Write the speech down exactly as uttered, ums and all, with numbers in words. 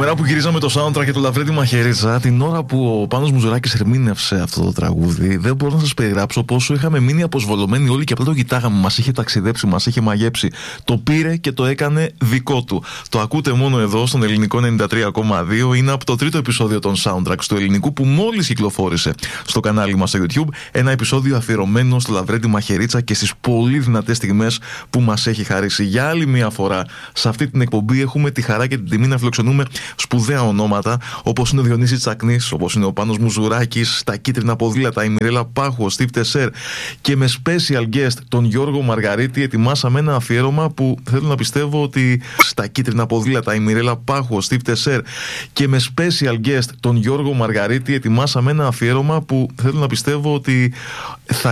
Σήμερα που γυρίζαμε το soundtrack και το Λαβρέντι Μαχαιρίτσα, την ώρα που ο Πάνος Μουζουράκης ερμήνευσε αυτό το τραγούδι, δεν μπορώ να σας περιγράψω πόσο είχαμε μείνει αποσβολωμένοι όλοι και απλά το κοιτάγαμε. Μας είχε ταξιδέψει, μας είχε μαγέψει. Το πήρε και το έκανε δικό του. Το ακούτε μόνο εδώ στον Ελληνικό ενενήντα τρία κόμμα δύο. Είναι από το τρίτο επεισόδιο των soundtracks του Ελληνικού που μόλις κυκλοφόρησε στο κανάλι μας στο YouTube. Ένα επεισόδιο αφιερωμένο στο Λαβρέντι Μαχαιρίτσα και στις πολύ δυνατές στιγμές που μας έχει χαρίσει. Για άλλη μια φορά σε αυτή την εκπομπή έχουμε τη χαρά και την τιμή να φιλοξενούμε σπουδαία ονόματα όπως είναι ο Διονύσης Τσακνής, όπως είναι ο Πάνος Μουζουράκης, τα κίτρινα ποδήλατα, η Μιρέλα Πάχου, ο Στίβ Τεσέρ και με special guest τον Γιώργο Μαργαρίτη ετοιμάσαμε ένα αφιέρωμα που θέλω να πιστεύω ότι στα κίτρινα ποδήλατα, η Μιρέλα Πάχου, ο Στίβ Τεσέρ και με special guest τον Γιώργο Μαργαρίτη ετοιμάσαμε ένα αφιέρωμα που θέλω να πιστεύω ότι θα